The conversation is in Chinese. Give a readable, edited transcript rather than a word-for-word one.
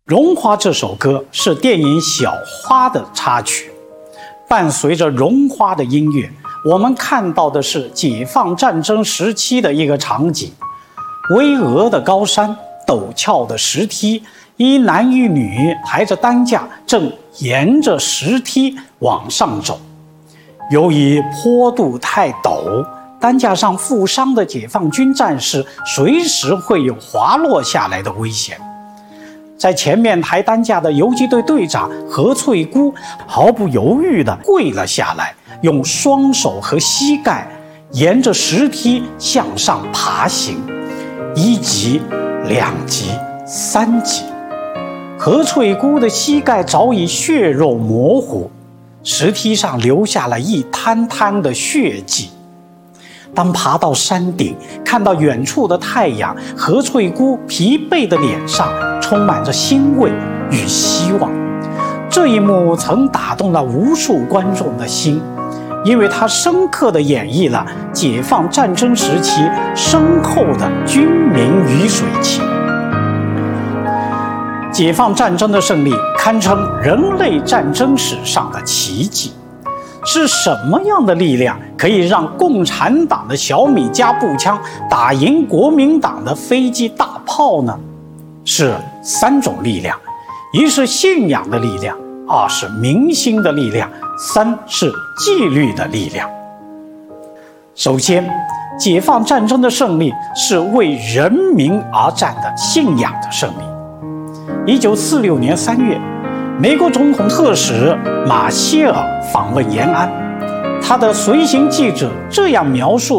绒花这首歌是电影《小花》的插曲，伴随着绒花的音乐，我们看到的是解放战争时期的一个场景：巍峨的高山，陡峭的石梯，一男一女抬着担架，正沿着石梯往上走。由于坡度太陡，担架上负伤的解放军战士随时会有滑落下来的危险。在前面抬担架的游击队队长何翠姑毫不犹豫地跪了下来，用双手和膝盖沿着石梯向上爬行，1级、2级、3级。何翠姑的膝盖早已血肉模糊，石梯上留下了一滩滩的血迹。当爬到山顶，看到远处的太阳，何翠姑疲惫的脸上充满着欣慰与希望。这一幕曾打动了无数观众的心，因为它深刻地演绎了解放战争时期深厚的军民鱼水情。解放战争的胜利堪称人类战争史上的奇迹。是什么样的力量可以让共产党的小米加步枪打赢国民党的飞机大炮呢？是3种力量：一是信仰的力量，2是民心的力量，3是纪律的力量。首先，解放战争的胜利是为人民而战的信仰的胜利。1946年3月，美国总统特使马歇尔访问延安，他的随行记者这样描述